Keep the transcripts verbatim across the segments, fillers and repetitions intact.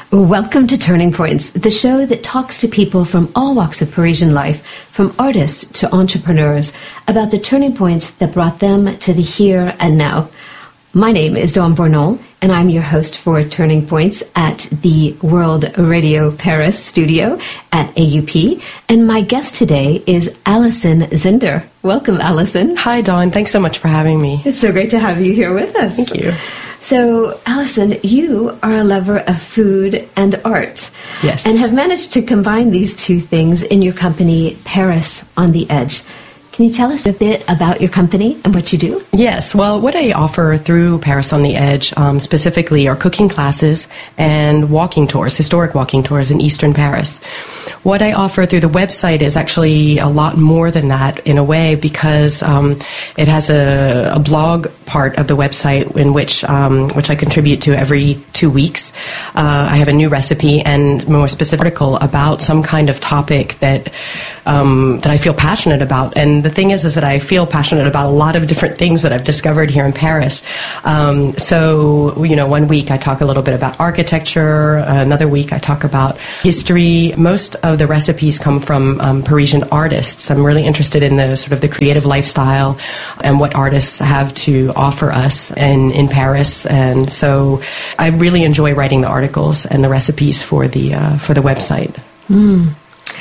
Welcome to Turning Points, the show that talks to people from all walks of Parisian life, from artists to entrepreneurs, about the turning points that brought them to the here and now. My name is Dawn Bournon, and I'm your host for Turning Points at the World Radio Paris studio at A U P. And my guest today is Alison Zender. Welcome, Alison. Hi, Dawn. Thanks so much for having me. It's so great to have you here with us. Thank you. So, Alison, you are a lover of food and art. Yes. And have managed to combine these two things in your company, Paris on the Edge. Can you tell us a bit about your company and what you do? Yes. Well, what I offer through Paris on the Edge um, specifically are cooking classes and walking tours, historic walking tours in Eastern Paris. What I offer through the website is actually a lot more than that in a way, because um, it has a, a blog part of the website in which um, which I contribute to every two weeks. Uh, I have a new recipe and more specific article about some kind of topic that um, that I feel passionate about. And the thing is, is that I feel passionate about a lot of different things that I've discovered here in Paris. Um, so, you know, one week I talk a little bit about architecture. Another week I talk about history. Most of the recipes come from um, Parisian artists. I'm really interested in the sort of the creative lifestyle and what artists have to offer us in, in Paris. And so I really enjoy writing the articles and the recipes for the uh, for the website. Mm.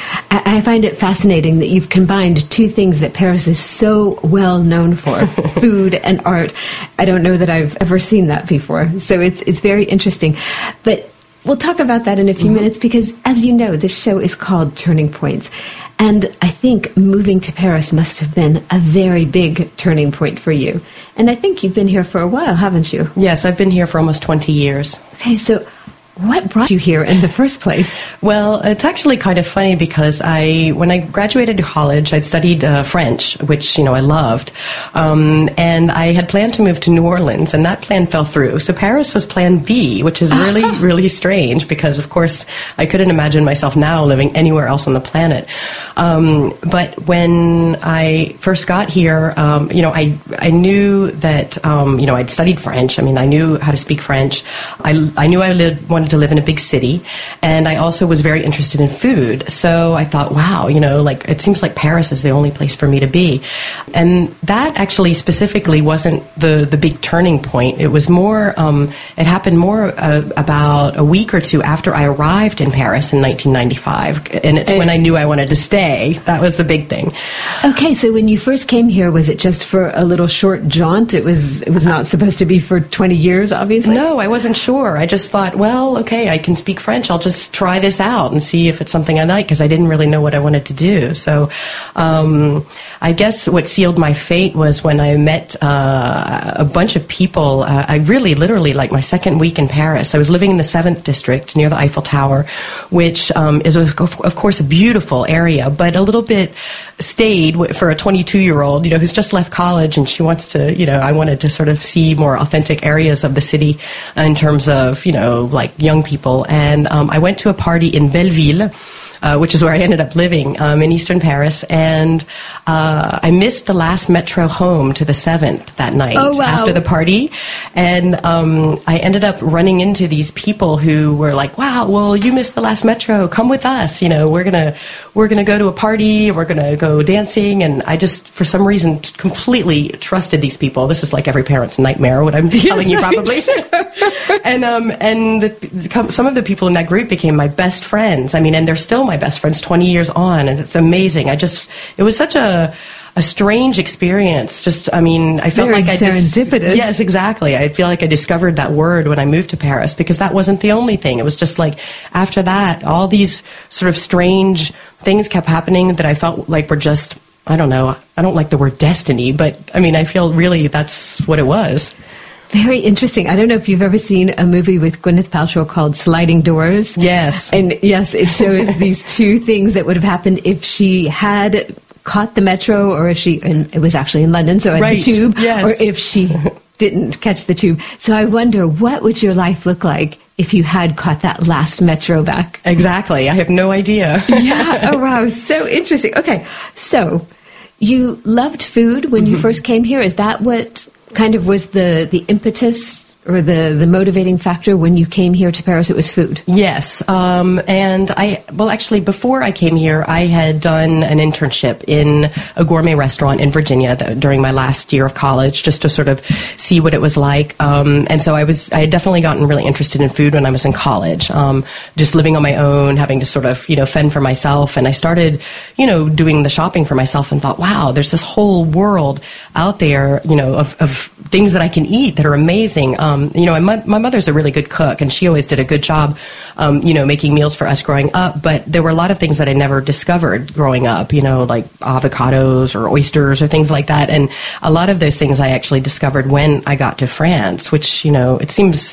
I find it fascinating that you've combined two things that Paris is so well known for, food and art. I don't know that I've ever seen that before. So it's it's very interesting. But we'll talk about that in a few mm-hmm. minutes because, as you know, this show is called Turning Points. And I think moving to Paris must have been a very big turning point for you. And I think you've been here for a while, haven't you? Yes, I've been here for almost twenty years. Okay, so what brought you here in the first place? Well, it's actually kind of funny because I, when I graduated college, I'd studied uh, French, which, you know, I loved. Um, and I had planned to move to New Orleans, and that plan fell through. So Paris was plan B, which is really, really strange because, of course, I couldn't imagine myself now living anywhere else on the planet. Um, but when I first got here, um, you know, I, I knew that, um, you know, I'd studied French. I mean, I knew how to speak French. I, I knew I lived, wanted to live in a big city, and I also was very interested in food. So I thought, wow, you know, like it seems like Paris is the only place for me to be. And that actually specifically wasn't the the big turning point. It was more, um, it happened more uh, about a week or two after I arrived in Paris in nineteen ninety-five, and it's when I knew I wanted to stay. That was the big thing. Okay, so when you first came here, was it just for a little short jaunt? It was it was not supposed to be for twenty years, obviously? No, I wasn't sure. I just thought, well, okay, I can speak French. I'll just try this out and see if it's something I like, because I didn't really know what I wanted to do. So um, I guess what sealed my fate was when I met uh, a bunch of people. Uh, I really, literally, like my second week in Paris, I was living in the seventh district near the Eiffel Tower, which um, is, of course, a beautiful area, but a little bit staid for a twenty-two-year-old, you know, who's just left college and she wants to, you know, I wanted to sort of see more authentic areas of the city in terms of, you know, like young people. And um, I went to a party in Belleville, Uh, which is where I ended up living um, in Eastern Paris, and uh, I missed the last metro home to the seventh that night oh, wow. after the party, and um, I ended up running into these people who were like, "Wow, well, you missed the last metro. Come with us. You know, we're gonna we're gonna go to a party and we're gonna go dancing." And I just, for some reason, completely trusted these people. This is like every parent's nightmare, what I'm telling yes, you, probably. and um, and the, some of the people in that group became my best friends. I mean, and they're still my best friends twenty years on, and it's amazing. I just, it was such a a strange experience. Just, I mean, I felt Very like I serendipitous. Dis- yes, exactly. I feel like I discovered that word when I moved to Paris, because that wasn't the only thing. It was just like after that, all these sort of strange things kept happening that I felt like were just, I don't know. I don't like the word destiny, but I mean, I feel really that's what it was. Very interesting. I don't know if you've ever seen a movie with Gwyneth Paltrow called Sliding Doors. Yes. And yes, it shows these two things that would have happened if she had caught the metro, or if she, and it was actually in London, so at right. the tube, yes. or if she didn't catch the tube. So I wonder, what would your life look like if you had caught that last metro back? Exactly. I have no idea. Yeah. Oh, wow. So interesting. Okay. So you loved food when mm-hmm. you first came here. Is that what kind of was the, the impetus or the, the motivating factor when you came here to Paris? It was food. Yes. Um, and I, well, actually, before I came here, I had done an internship in a gourmet restaurant in Virginia th- during my last year of college, just to sort of see what it was like. Um, and so I was, I had definitely gotten really interested in food when I was in college, um, just living on my own, having to sort of, you know, fend for myself. And I started, you know, doing the shopping for myself and thought, wow, there's this whole world out there, you know, of, of things that I can eat that are amazing. Um, you know, my, my mother's a really good cook, and she always did a good job, um, you know, making meals for us growing up. But there were a lot of things that I never discovered growing up, you know, like avocados or oysters or things like that. And a lot of those things I actually discovered when I got to France, which, you know, it seems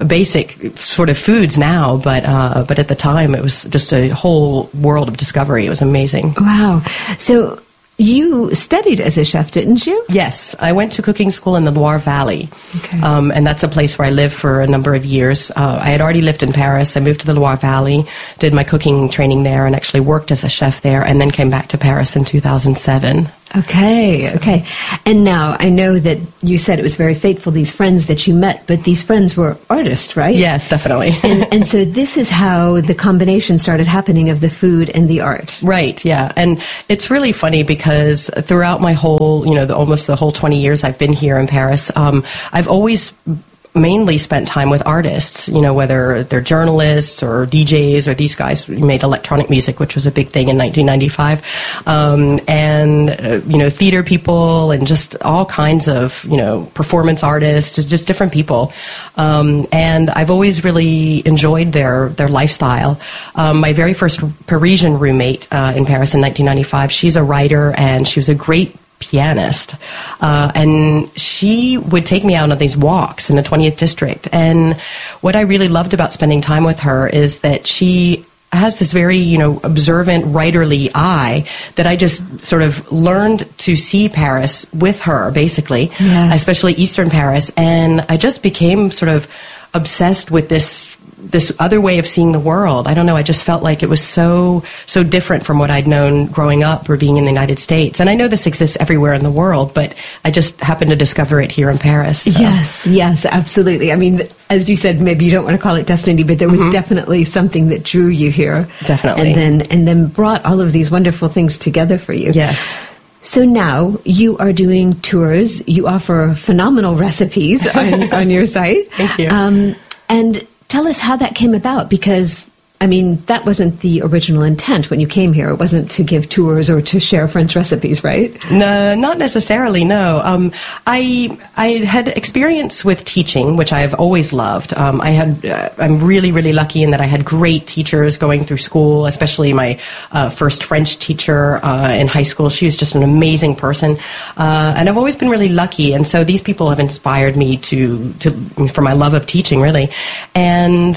basic sort of foods now, but uh, but at the time it was just a whole world of discovery. It was amazing. Wow. So you studied as a chef, didn't you? Yes. I went to cooking school in the Loire Valley. Okay. Um, and that's a place where I lived for a number of years. Uh, I had already lived in Paris. I moved to the Loire Valley, did my cooking training there, and actually worked as a chef there, and then came back to Paris in two thousand seven. Okay, so. okay. And now, I know that you said it was very fateful, these friends that you met, but these friends were artists, right? Yes, definitely. and, and so this is how the combination started happening of the food and the art. Right, yeah. And it's really funny because throughout my whole, you know, the, almost the whole twenty years I've been here in Paris, um, I've always mainly spent time with artists, you know, whether they're journalists or D Js or these guys who made electronic music, which was a big thing in nineteen ninety-five, um, and, uh, you know, theater people and just all kinds of, you know, performance artists, just different people. Um, and I've always really enjoyed their, their lifestyle. Um, my very first Parisian roommate uh, in Paris in nineteen ninety-five, she's a writer, and she was a great pianist, uh, and she would take me out on these walks in the twentieth district. And what I really loved about spending time with her is that she has this very, you know, observant, writerly eye that I just sort of learned to see Paris with her, basically, yes. Especially Eastern Paris. And I just became sort of obsessed with this this other way of seeing the world. I don't know, I just felt like it was so so different from what I'd known growing up or being in the United States. And I know this exists everywhere in the world, but I just happened to discover it here in Paris. So. Yes, yes, absolutely. I mean, as you said, maybe you don't want to call it destiny, but there was mm-hmm. definitely something that drew you here. Definitely. And then and then brought all of these wonderful things together for you. Yes. So now you are doing tours. You offer phenomenal recipes on, on your site. Thank you. Um, and tell us how that came about, because, I mean, that wasn't the original intent when you came here. It wasn't to give tours or to share French recipes, right? No, not necessarily, no. Um, I I had experience with teaching, which I've always loved. Um, I had, uh, I'm really, really lucky in that I had great teachers going through school, especially my uh, first French teacher uh, in high school. She was just an amazing person. Uh, and I've always been really lucky. And so these people have inspired me to, to for my love of teaching, really. And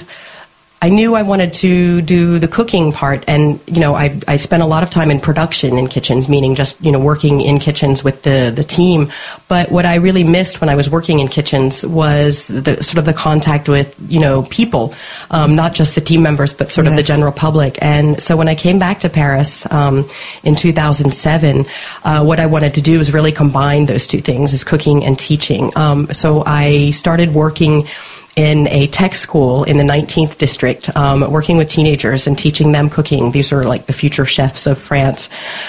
I knew I wanted to do the cooking part, and, you know, I, I spent a lot of time in production in kitchens, meaning just, you know, working in kitchens with the, the team. But what I really missed when I was working in kitchens was the sort of the contact with, you know, people, um, not just the team members, but sort yes. of the general public. And so when I came back to Paris um, in two thousand seven, uh, what I wanted to do was really combine those two things, is cooking and teaching. Um, so I started working in a tech school in the nineteenth district, um, working with teenagers and teaching them cooking. These were like the future chefs of France.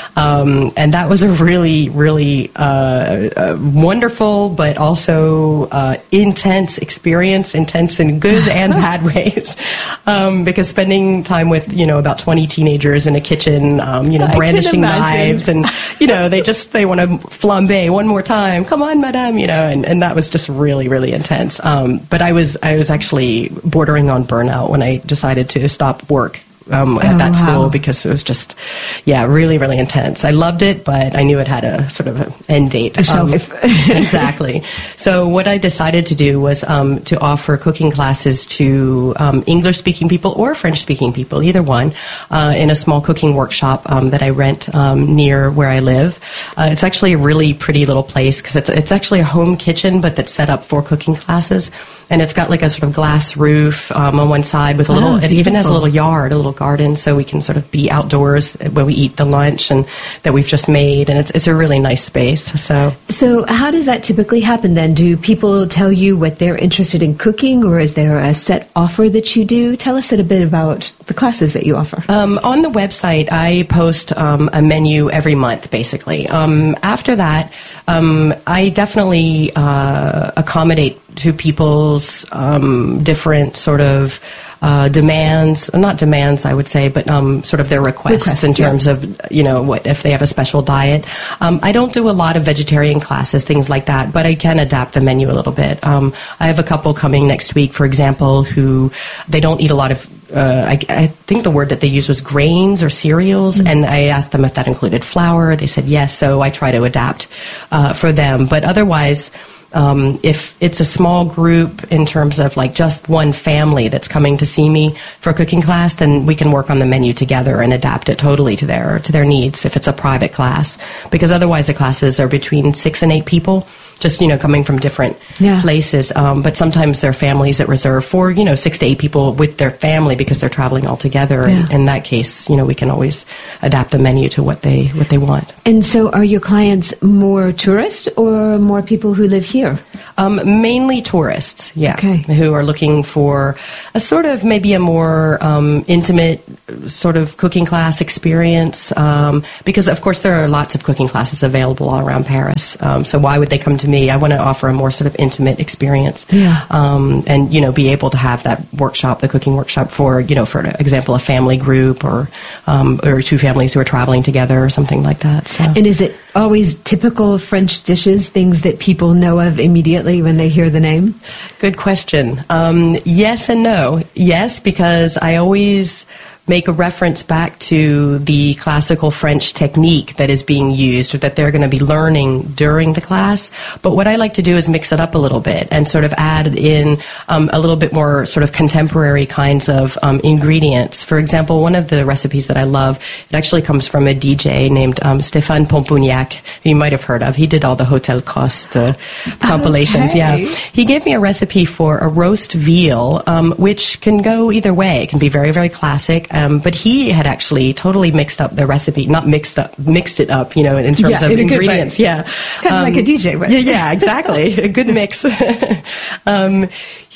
Um, and that was a really, really uh, uh, wonderful, but also uh, intense experience, intense in good and bad ways. Um, because spending time with, you know, about twenty teenagers in a kitchen, um, you know, brandishing knives, and, you know, they just, they want to flambe one more time. Come on, madame, you know, and, and that was just really, really intense. Um, but I was I was actually bordering on burnout when I decided to stop work um, at oh, that wow. school, because it was just, yeah, really, really intense. I loved it, but I knew it had a sort of an end date. A shelf life. Um, exactly. So what I decided to do was um, to offer cooking classes to um, English-speaking people or French-speaking people, either one, uh, in a small cooking workshop um, that I rent um, near where I live. Uh, it's actually a really pretty little place, because it's, it's actually a home kitchen, but that's set up for cooking classes. and it's got like a sort of glass roof um, on one side with a little, Oh, it even has a beautiful. little yard, a little garden, so we can sort of be outdoors when we eat the lunch and that we've just made, and it's it's a really nice space. So, So how does that typically happen then? Do people tell you what they're interested in cooking, or is there a set offer that you do? Tell us a bit about the classes that you offer. Um, on the website, I post um, a menu every month, basically. Um, after that, um, I definitely uh, accommodate to people's um, different sort of uh, demands, not demands, I would say, but um, sort of their requests Requests, in yeah. terms of, you know, what if they have a special diet. Um, I don't do a lot of vegetarian classes, things like that, but I can adapt the menu a little bit. Um, I have a couple coming next week, for example, who they don't eat a lot of Uh, I, I think the word that they used was grains or cereals, mm-hmm. and I asked them if that included flour. They said yes, so I try to adapt uh, for them. But otherwise, um, if it's a small group in terms of like just one family that's coming to see me for a cooking class, then we can work on the menu together and adapt it totally to their to their needs if it's a private class. Because otherwise the classes are between six and eight people, just, you know, coming from different Yeah. places. Um, but sometimes there are families that reserve for, you know, six to eight people with their family because they're traveling all together. Yeah. And in that case, you know, we can always adapt the menu to what they what they want. And so are your clients more tourists or more people who live here? Um, mainly tourists, yeah, Okay. who are looking for a sort of maybe a more um, intimate sort of cooking class experience. Um, because, of course, there are lots of cooking classes available all around Paris. Um, so why would they come to me? I want to offer a more sort of intimate experience. Yeah. Um, and, you know, be able to have that workshop, the cooking workshop for, you know, for example, a family group or um, or two families who are traveling together or something like that. So. And is it always typical French dishes, things that people know of immediately when they hear the name? Good question. Um, yes and no. Yes, because I always make a reference back to the classical French technique that is being used or that they're going to be learning during the class. But what I like to do is mix it up a little bit and sort of add in um, a little bit more sort of contemporary kinds of um, ingredients. For example, one of the recipes that I love, it actually comes from a D J named um, Stéphane Pompougnac, who you might have heard of. He did all the Hotel Coste uh, compilations. Okay. Yeah. He gave me a recipe for a roast veal, um, which can go either way. It can be very, very classic. Um, but he had actually totally mixed up the recipe, not mixed up, mixed it up, you know, in terms Yeah, of in a good way. ingredients. Yeah. Kind of like a D J would. Yeah, yeah, exactly. A good mix. um,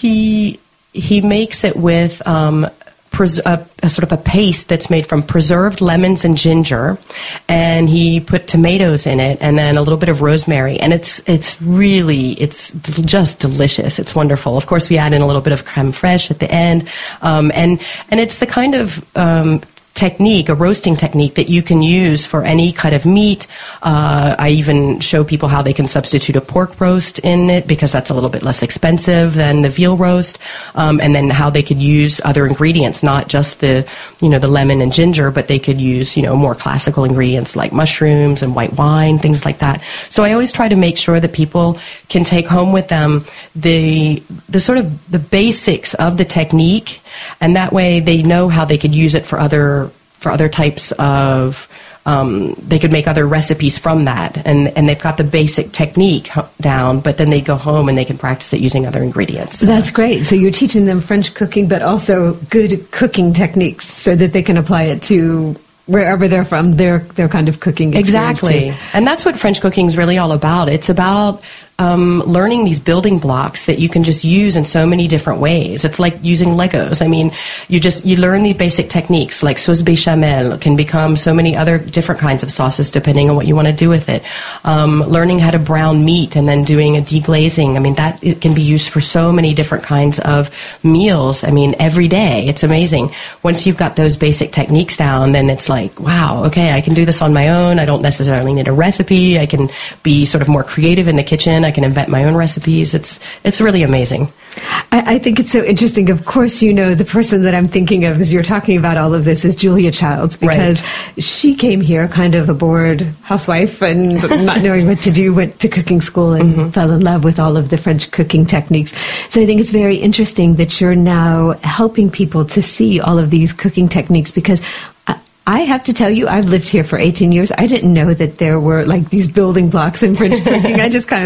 he, he makes it with, um, Pres- a, a sort of a paste that's made from preserved lemons and ginger, and he put tomatoes in it, and then a little bit of rosemary, and it's it's really it's just delicious. It's wonderful. Of course, we add in a little bit of creme fraiche at the end, um, and and it's the kind of um, technique, a roasting technique that you can use for any kind of meat. Uh, I even show people how they can substitute a pork roast in it because that's a little bit less expensive than the veal roast, um, and then how they could use other ingredients, not just the, you know, the lemon and ginger, but they could use, you know, more classical ingredients like mushrooms and white wine, things like that. So I always try to make sure that people can take home with them the the sort of the basics of the technique, and that way they know how they could use it for other for other types of, um, they could make other recipes from that. And, and they've got the basic technique down, but then they go home and they can practice it using other ingredients. That's great. So you're teaching them French cooking, but also good cooking techniques so that they can apply it to wherever they're from, their their kind of cooking experience. Exactly. Too. And that's what French cooking is really all about. It's about um, learning these building blocks that you can just use in so many different ways. It's like using Legos. I mean, you just, you learn the basic techniques, like sauce bechamel can become so many other different kinds of sauces depending on what you want to do with it. Um, learning how to brown meat and then doing a deglazing. I mean, that it can be used for so many different kinds of meals. I mean, every day. It's amazing. Once you've got those basic techniques down, then it's like, wow, okay, I can do this on my own. I don't necessarily need a recipe. I can be sort of more creative in the kitchen. I can invent my own recipes. It's it's really amazing. I, I think it's so interesting. Of course, you know, the person that I'm thinking of as you're talking about all of this is Julia Childs, because Right. she came here kind of a bored housewife and not knowing what to do, went to cooking school and mm-hmm. fell in love with all of the French cooking techniques. So I think it's very interesting that you're now helping people to see all of these cooking techniques, because I, I have to tell you, I've lived here for eighteen years. I didn't know that there were like these building blocks in French cooking. I just kind of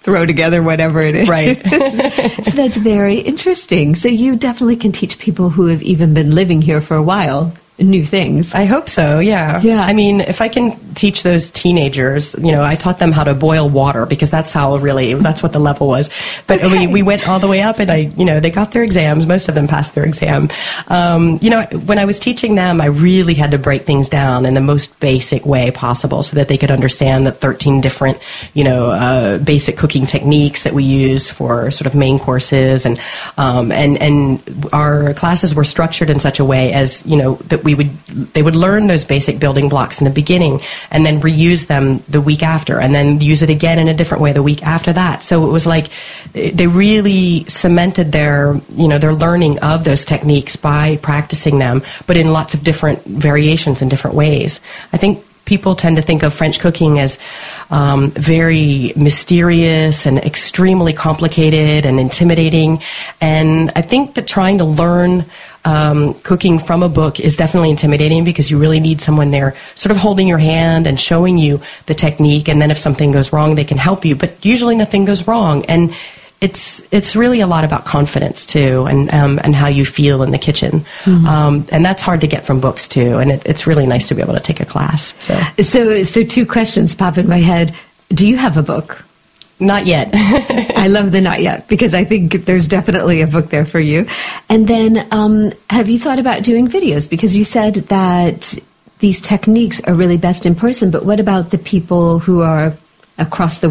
throw together whatever it is. Right. So that's very interesting. So you definitely can teach people who have even been living here for a while new things. I hope so, yeah. Yeah. I mean, if I can teach those teenagers, you know, I taught them how to boil water because that's how really, that's what the level was. But Okay. we, we went all the way up and I, you know, they got their exams. Most of them passed their exam. Um, you know, when I was teaching them, I really had to break things down in the most basic way possible so that they could understand the thirteen different, you know, uh, basic cooking techniques that we use for sort of main courses. And, um, and, and our classes were structured in such a way as, you know, that we would, they would learn those basic building blocks in the beginning and then reuse them the week after and then use it again in a different way the week after that. So it was like they really cemented their, you know, their learning of those techniques by practicing them, but in lots of different variations in different ways. I think people tend to think of French cooking as um, very mysterious and extremely complicated and intimidating. And I think that trying to learn um, cooking from a book is definitely intimidating because you really need someone there sort of holding your hand and showing you the technique. And then if something goes wrong, they can help you. But usually nothing goes wrong. And It's it's really a lot about confidence too, and um, and how you feel in the kitchen, mm-hmm. um, and that's hard to get from books too. And it, it's really nice to be able to take a class. So, so, so two questions pop in my head. Do you have a book? Not yet. I love the not yet because I think there's definitely a book there for you. And then, um, have you thought about doing videos? Because you said that these techniques are really best in person, but what about the people who are across the